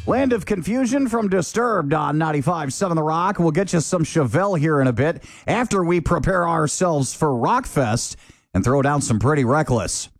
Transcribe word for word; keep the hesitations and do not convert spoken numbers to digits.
Land of Confusion from Disturbed on ninety-five point seven The Rock. We'll get you some Chevelle here in a bit after we prepare ourselves for Rockfest and throw down some Pretty Reckless.